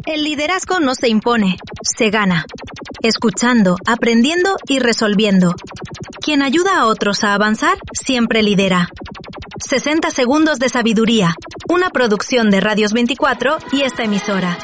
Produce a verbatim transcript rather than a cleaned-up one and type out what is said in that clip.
El liderazgo no se impone, se gana. Escuchando, aprendiendo y resolviendo. Quien ayuda a otros a avanzar, siempre lidera. sesenta segundos de sabiduría. Una producción de Radios veinticuatro y esta emisora.